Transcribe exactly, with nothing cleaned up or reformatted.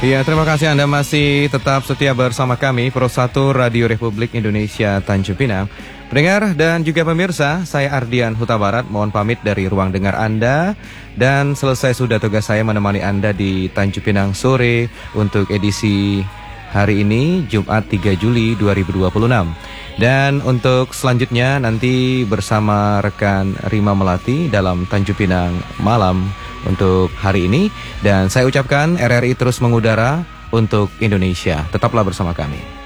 Iya, terima kasih Anda masih tetap setia bersama kami, Pro satu Radio Republik Indonesia Tanjung Pinang. Pendengar dan juga pemirsa, saya Ardian Huta Barat, mohon pamit dari ruang dengar Anda. Dan selesai sudah tugas saya menemani Anda di Tanjung Pinang sore untuk edisi hari ini, Jumat tiga Juli dua ribu dua puluh enam. Dan untuk selanjutnya nanti bersama rekan Rima Melati dalam Tanjung Pinang Malam untuk hari ini. Dan saya ucapkan R R I terus mengudara untuk Indonesia. Tetaplah bersama kami.